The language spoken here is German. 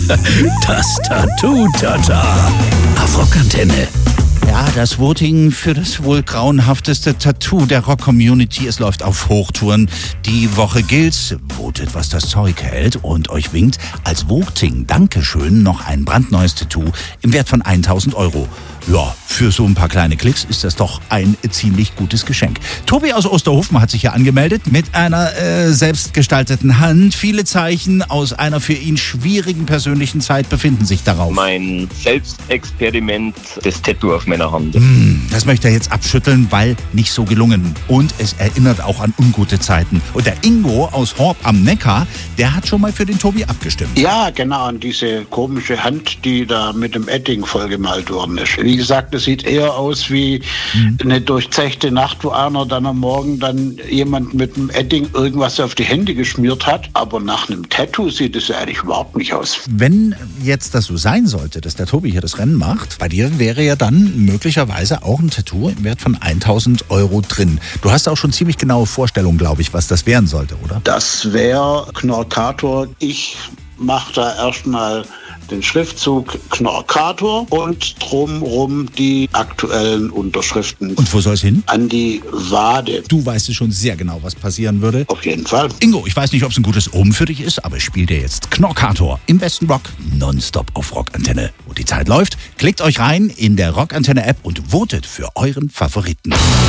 Das Tattoo-Tata auf Rockantenne. Ja, das Voting für das wohl grauenhafteste Tattoo der Rock-Community, es läuft auf Hochtouren. Die Woche gilt, votet, was das Zeug hält und euch winkt als Voting Dankeschön noch ein brandneues Tattoo im Wert von 1.000 €. Ja, für so ein paar kleine Klicks ist das doch ein ziemlich gutes Geschenk. Tobi aus Osterhofen hat sich hier angemeldet mit einer selbstgestalteten Hand. Viele Zeichen aus einer für ihn schwierigen persönlichen Zeit befinden sich darauf. Mein Selbstexperiment, das Tattoo auf meiner Hand. Das möchte er jetzt abschütteln, weil nicht so gelungen. Und es erinnert auch an ungute Zeiten. Und der Ingo aus Horb am Neckar, der hat schon mal für den Tobi abgestimmt. Ja, genau, an diese komische Hand, die da mit dem Edding vollgemalt worden ist. Wie gesagt, es sieht eher aus wie eine durchzechte Nacht, wo einer dann am Morgen dann jemand mit dem Edding irgendwas auf die Hände geschmiert hat. Aber nach einem Tattoo sieht es ja eigentlich überhaupt nicht aus. Wenn jetzt das so sein sollte, dass der Tobi hier das Rennen macht, bei dir wäre ja dann möglicherweise auch ein Tattoo im Wert von 1.000 € drin. Du hast auch schon ziemlich genaue Vorstellungen, glaube ich, was das werden sollte, oder? Das wäre Knorkator. Ich mache da erstmal den Schriftzug Knorkator und drumrum die aktuellen Unterschriften. Und wo soll es hin? An die Wade. Du weißt es schon sehr genau, was passieren würde. Auf jeden Fall. Ingo, ich weiß nicht, ob es ein gutes Omen für dich ist, aber ich spiele dir jetzt Knorkator im besten Rock nonstop auf Rockantenne. Wo die Zeit läuft, klickt euch rein in der Rockantenne-App und votet für euren Favoriten.